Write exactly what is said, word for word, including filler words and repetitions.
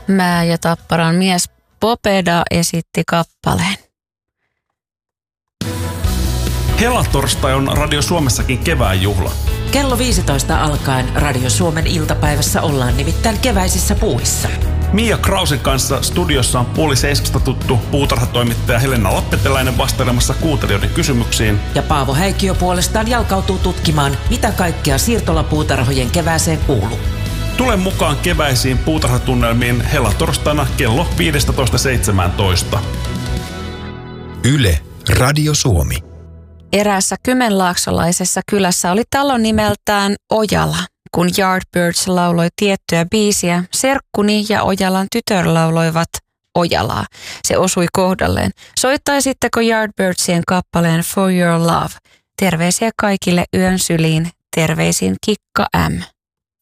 Mä ja Tapparan mies Popeda esitti kappaleen. Helatorstai on Radio Suomessakin kevään juhla. Kello viisitoista alkaen Radio Suomen iltapäivässä ollaan nimittäin keväisissä puuhissa. Mia Krausen kanssa studiossa on puoli seiskasta tuttu puutarhatoimittaja Helena Lappeteläinen vastailemassa kuuntelijoiden kysymyksiin. Ja Paavo Häikkiö puolestaan jalkautuu tutkimaan, mitä kaikkea siirtolapuutarhojen kevääseen kuuluu. Tule mukaan keväisiin puutarhatunnelmiin helatorstaina kello viisitoista seitsemäntoista. Yle, Radio Suomi. Eräässä kymenlaaksolaisessa kylässä oli talo nimeltään Ojala. Kun Yardbirds lauloi tiettyä biisiä, serkkuni ja Ojalan tytör lauloivat Ojalaa. Se osui kohdalleen. Soittaisitteko Yardbirdsien kappaleen For Your Love? Terveisiä kaikille yön syliin. Terveisin Kikka M.